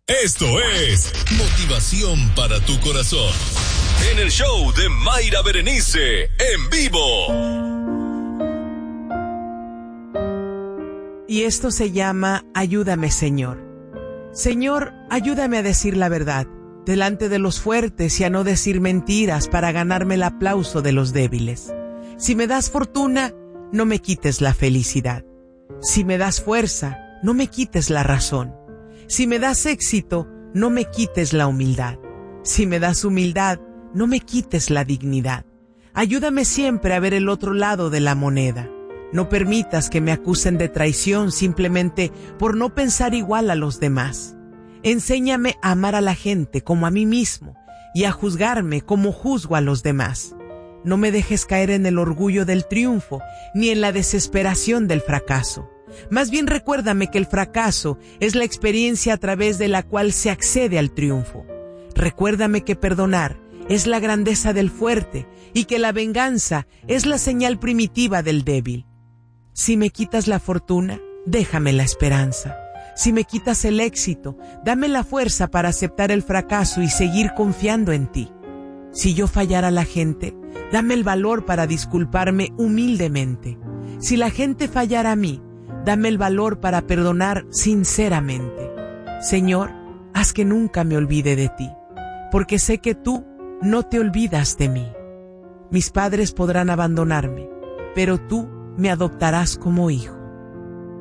Esto es motivación para tu corazón. En el show de Mayra Berenice, en vivo. Y esto se llama Ayúdame, Señor. Señor, ayúdame a decir la verdad delante de los fuertes y a no decir mentiras para ganarme el aplauso de los débiles. Si me das fortuna, no me quites la felicidad. Si me das fuerza, no me quites la razón. Si me das éxito, no me quites la humildad. Si me das humildad, no me quites la dignidad. Ayúdame siempre a ver el otro lado de la moneda. No permitas que me acusen de traición simplemente por no pensar igual a los demás. Enséñame a amar a la gente como a mí mismo y a juzgarme como juzgo a los demás. No me dejes caer en el orgullo del triunfo ni en la desesperación del fracaso. Más bien recuérdame que el fracaso es la experiencia a través de la cual se accede al triunfo. Recuérdame que perdonar es la grandeza del fuerte y que la venganza es la señal primitiva del débil. Si me quitas la fortuna, déjame la esperanza. Si me quitas el éxito, dame la fuerza para aceptar el fracaso y seguir confiando en ti. Si yo fallara a la gente, dame el valor para disculparme humildemente. Si la gente fallara a mí, dame el valor para perdonar sinceramente. Señor, haz que nunca me olvide de ti, porque sé que tú no te olvidas de mí. Mis padres podrán abandonarme, pero tú me adoptarás como hijo.